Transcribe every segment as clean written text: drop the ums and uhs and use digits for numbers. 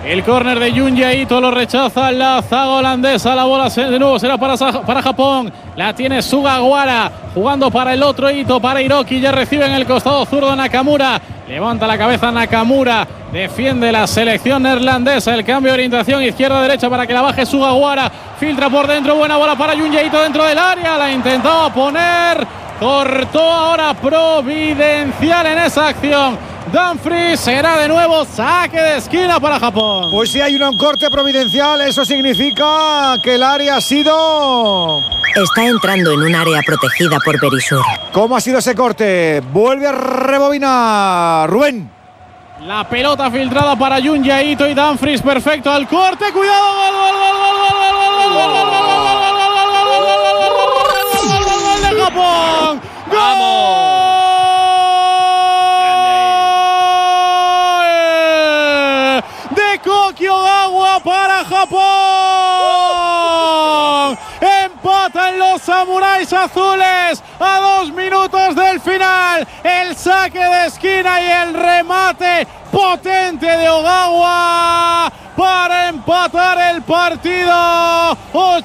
El córner de Jun Jae-ito lo rechaza la zaga holandesa. La bola de nuevo será para Japón. La tiene Sugawara jugando para el otro Ito, para Hiroki. Ya recibe en el costado zurdo Nakamura. Levanta la cabeza Nakamura. Defiende la selección neerlandesa. El cambio de orientación izquierda-derecha para que la baje Sugawara. Filtra por dentro. Buena bola para Jun Jae-ito dentro del área. La intentaba poner. Cortó ahora Providencial en esa acción. Dumfries, será de nuevo saque de esquina para Japón. Pues si hay un corte providencial, eso significa que el área ha sido... Está entrando en un área protegida por Berisur. ¿Cómo ha sido ese corte? Vuelve a rebobinar Rubén. La pelota filtrada para Jun Jae-ito y Dumfries, perfecto al corte. Cuidado, gol de Japón. ¡Gol! Koki Ogawa para Japón. Empatan los samuráis azules a 2 minutos del final. El saque de esquina y el remate potente de Ogawa para empatar el partido.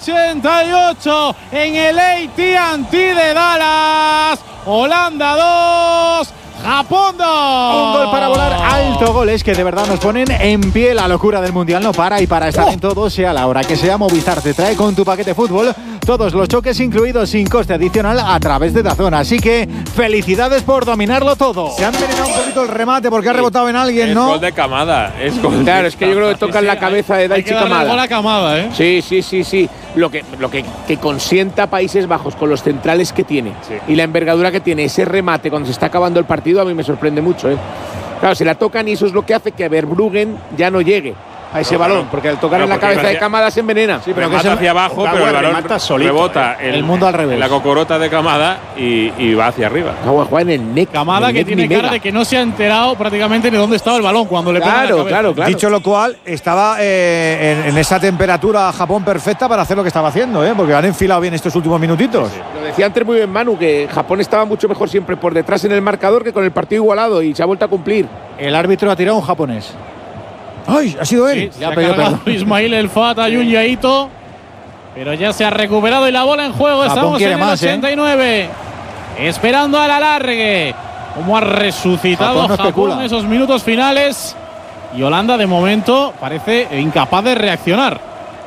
88 en el AT&T de Dallas. Holanda 2. Japón 2. Un gol para volar alto, goles que de verdad nos ponen en pie. La locura del Mundial no para y para estar en todo, sea la hora que sea, Movistar te trae con tu paquete fútbol todos los choques incluidos sin coste adicional a través de DAZN. Así que felicidades por dominarlo todo. Se ha envenenado un poquito el remate porque ha rebotado en alguien, ¿no? Es gol de Kamada. Claro, es que yo creo que tocan la cabeza de Daichi Kamada. La Kamada, ¿eh? Sí. Lo que consienta Países Bajos con los centrales que tiene y la envergadura que tiene ese remate cuando se está acabando el partido, a mí me sorprende mucho, ¿eh? Claro, se la tocan y eso es lo que hace que Verbruggen ya no llegue a ese balón, porque al tocar en la cabeza de Kamada se envenena. Sí, pero que se hacia abajo, pero el balón rebota el mundo al revés. En la cocorota de Kamada y va hacia arriba. Juega en el neck. Kamada que tiene cara de que no se ha enterado prácticamente ni dónde estaba el balón cuando le pega la cabeza. Claro. Dicho lo cual, estaba en esa temperatura Japón perfecta para hacer lo que estaba haciendo, porque han enfilado bien estos últimos minutitos. Sí. Lo decía antes muy bien Manu, que Japón estaba mucho mejor siempre por detrás en el marcador que con el partido igualado y se ha vuelto a cumplir. El árbitro ha tirado un japonés. ¡Ay! Ha sido él. Sí, se ha cargado Ismail El Fata, Jun Jae-ito, pero ya se ha recuperado y la bola en juego. Japón Estamos en el 89, esperando al alargue. Cómo ha resucitado Japón en esos minutos finales. Y Holanda, de momento, parece incapaz de reaccionar.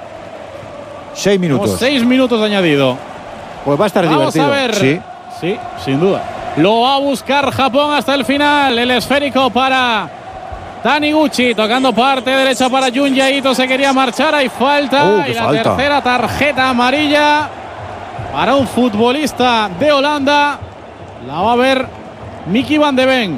6 minutos. 6 minutos de añadido. Pues va a estar divertido. Vamos a ver. Sí, sin duda. Lo va a buscar Japón hasta el final. El esférico para Taniguchi, tocando parte derecha para Jun Jae-ito, se quería marchar, hay falta y la tercera tarjeta amarilla para un futbolista de Holanda. La va a ver Mickey Van de Ven.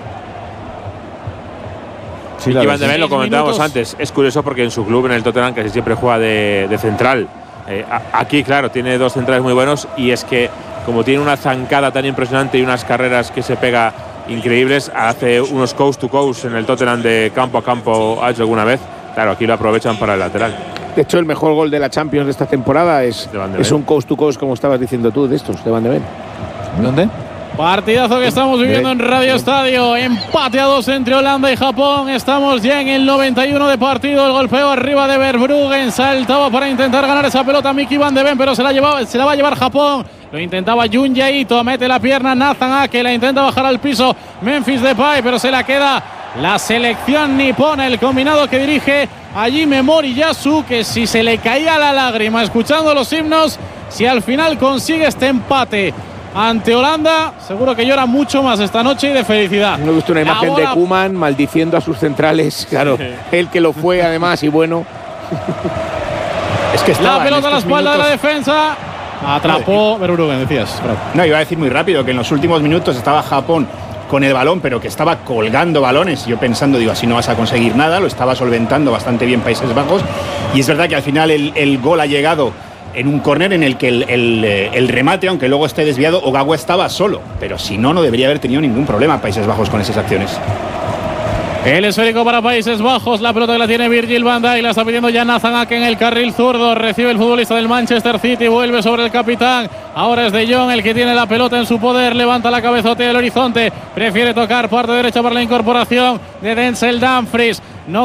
Sí, Mickey Van de Ven, lo comentábamos antes, es curioso porque en su club, en el Tottenham, casi siempre juega de central. Aquí, claro, tiene 2 centrales muy buenos y es que como tiene una zancada tan impresionante y unas carreras que se pega increíbles, hace unos coast to coast en el Tottenham de campo a campo, ha hecho alguna vez. Claro, aquí lo aprovechan para el lateral. De hecho, el mejor gol de la Champions de esta temporada es un coast to coast, como estabas diciendo tú, de estos, de Van de Ven. ¿Dónde? Partidazo que estamos viviendo en Radio Estadio. Empate a 2 entre Holanda y Japón. Estamos ya en el 91 de partido. El golpeo arriba de Verbruggen. Saltaba para intentar ganar esa pelota Mickey Van de Ven, pero se la va a llevar Japón. Lo intentaba Jun Jae-ito. Mete la pierna Nathan Ake. La intenta bajar al piso Memphis Depay, pero se la queda la selección nipona. El combinado que dirige Hajime Moriyasu, que si se le caía la lágrima escuchando los himnos, si al final consigue este empate ante Holanda, seguro que llora mucho más esta noche y de felicidad. Me gusta una imagen de Koeman maldiciendo a sus centrales. Claro, él que lo fue además y bueno. Es que la pelota a la espalda de la defensa. Atrapó Verbruggen, decías. No, iba a decir muy rápido que en los últimos minutos estaba Japón con el balón, pero que estaba colgando balones. Yo pensando, digo, así no vas a conseguir nada. Lo estaba solventando bastante bien Países Bajos. Y es verdad que al final el gol ha llegado en un córner en el que el remate, aunque luego esté desviado, Ogawa estaba solo. Pero si no, no debería haber tenido ningún problema Países Bajos con esas acciones. El esférico para Países Bajos, la pelota que la tiene Virgil van Dijk, la está pidiendo ya Nathan Ake en el carril zurdo, recibe el futbolista del Manchester City, vuelve sobre el capitán, ahora es De Jong el que tiene la pelota en su poder, levanta la cabezote del horizonte, prefiere tocar parte derecha para la incorporación de Denzel Dumfries,